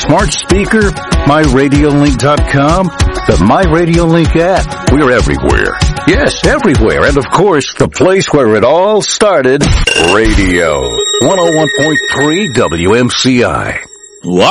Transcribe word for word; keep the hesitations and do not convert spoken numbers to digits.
smart speaker, my radio link dot com, the MyRadioLink app. We're everywhere. Yes, everywhere. And of course, the place where it all started, radio. one oh one point three W M C I. Wow.